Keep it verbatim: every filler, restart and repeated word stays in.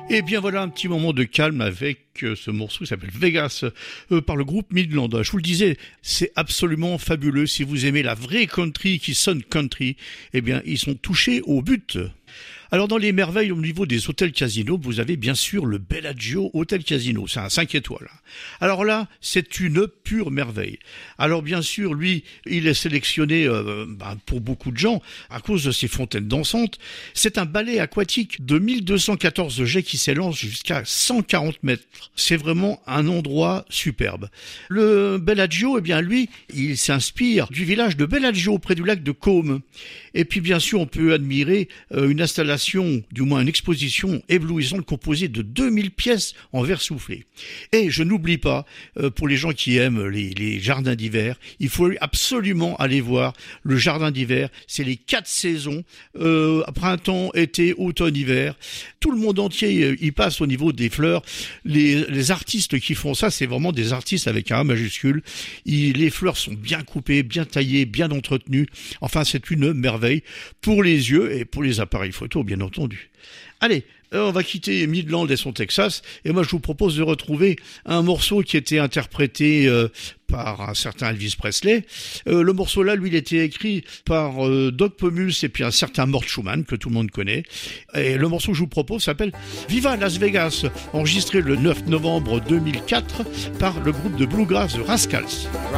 Et bien voilà un petit moment de calme avec euh, ce morceau qui s'appelle Vegas euh, par le groupe Midland. Je vous le disais, c'est absolument fabuleux. Si vous aimez la vraie country qui sonne country, eh bien ils sont touchés au but. Alors dans les merveilles au niveau des hôtels casinos, vous avez bien sûr le Bellagio Hôtel Casino, c'est un cinq étoiles. Alors là, c'est une pure merveille. Alors bien sûr, lui, il est sélectionné euh, ben, pour beaucoup de gens à cause de ses fontaines dansantes. C'est un ballet aquatique de mille deux cent quatorze jets qui s'élance jusqu'à cent quarante mètres. C'est vraiment un endroit superbe. Le Bellagio, eh bien lui, il s'inspire du village de Bellagio près du lac de Côme. Et puis bien sûr, on peut admirer euh, une installation, du moins une exposition éblouissante composée de deux mille pièces en verre soufflé. Et je n'oublie pas, euh, pour les gens qui aiment les, les jardins d'hiver, il faut absolument aller voir le jardin d'hiver. C'est les quatre saisons, euh, printemps, été, automne, hiver. Tout le monde entier euh, y passe au niveau des fleurs. Les, les artistes qui font ça, c'est vraiment des artistes avec un A majuscule. Il, les fleurs sont bien coupées, bien taillées, bien entretenues. Enfin, c'est une merveille pour les yeux et pour les appareils photo, bien entendu. Allez, on va quitter Midland et son Texas, et moi je vous propose de retrouver un morceau qui était interprété euh, par un certain Elvis Presley. Euh, le morceau là, lui, il était écrit par euh, Doc Pomus et puis un certain Mort Schumann, que tout le monde connaît. Et le morceau que je vous propose s'appelle Viva Las Vegas, enregistré le neuf novembre deux mille quatre par le groupe de bluegrass The Rascals.